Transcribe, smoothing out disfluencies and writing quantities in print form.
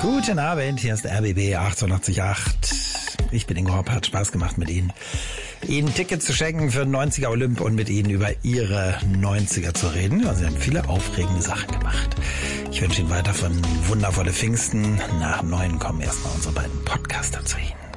Guten Abend, hier ist der RBB 888. Ich bin Ingo Hopp, hat Spaß gemacht mit Ihnen. Ihnen Tickets zu schenken für den 90er Olymp und mit Ihnen über Ihre 90er zu reden. Also Sie haben viele aufregende Sachen gemacht. Ich wünsche Ihnen weiter von wundervolle Pfingsten. Nach 9 kommen erstmal unsere beiden Podcaster zu Ihnen.